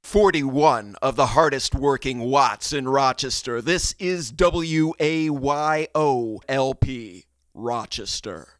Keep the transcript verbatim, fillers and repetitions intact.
forty-one of the hardest working Watts in Rochester. This is W A Y O L P, Rochester.